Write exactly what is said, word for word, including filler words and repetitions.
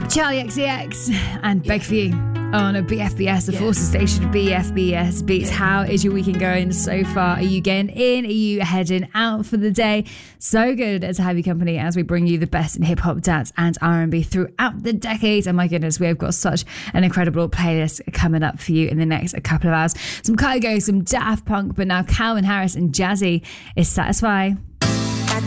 Charlie X C X and Beg For You on a B F B S, the yeah. Forces Station B F B S Beats. Yeah. How is your weekend going so far? Are you getting in? Are you heading out for the day? So good to have your company as we bring you the best in hip hop, dance and R and B throughout the decades. And my goodness, we have got such an incredible playlist coming up for you in the next couple of hours. Some Kygo, some Daft Punk, but now Calvin Harris and Jazzy is Satisfy.